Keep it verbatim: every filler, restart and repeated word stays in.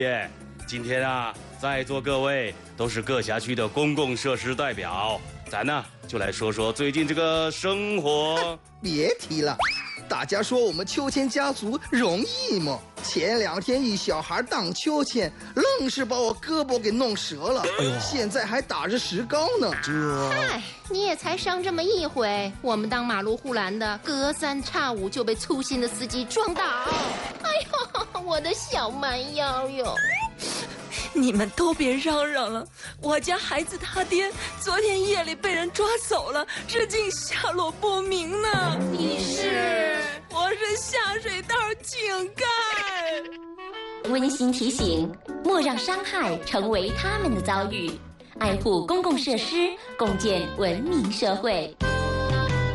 耶，今天啊，在座各位都是各辖区的公共设施代表，咱呢就来说说最近这个生活。 别提了，大家说我们秋千家族容易吗？前两天一小孩荡秋千，愣是把我胳膊给弄折了，哎呦，现在还打着石膏呢。这， 嗨，你也才伤这么一回，我们当马路护栏的，隔三差五就被粗心的司机撞倒。哎呦，我的小蛮腰哟！ 你们都别嚷嚷了，我家孩子他爹昨天夜里被人抓走了，至今下落不明呢。 你是？ 我是下水道井盖。 温馨提醒：莫让伤害成为他们的遭遇，爱护公共设施，共建文明社会。